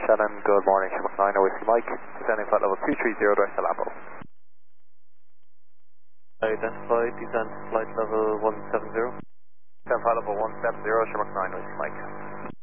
Shannon, good morning. Shamrock 9, Whiskey Mike. Descending flight level 230 direct to Lambo. Identified, descent flight level 170. Descent flight level 170, Shamrock 9, Whiskey Mike.